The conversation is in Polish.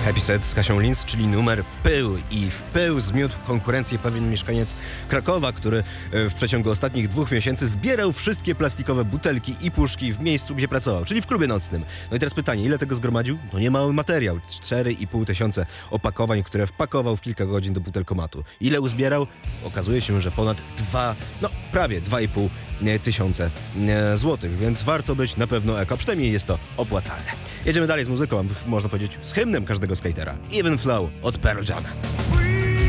Happy Set z Kasią Linz, czyli numer Pył. I w pył zmiótł konkurencję pewien mieszkaniec Krakowa, który w przeciągu ostatnich 2 miesięcy zbierał wszystkie plastikowe butelki i puszki w miejscu, gdzie pracował, czyli w klubie nocnym. No i teraz pytanie, ile tego zgromadził? No niemały materiał, 4,5 tysiąca opakowań, które wpakował w kilka godzin do butelkomatu. Ile uzbierał? Okazuje się, że ponad prawie 2,5 tysiące złotych, więc warto być na pewno eko, przynajmniej jest to opłacalne. Jedziemy dalej z muzyką, można powiedzieć z hymnem każdego skatera. Even Flow od Pearl Jam.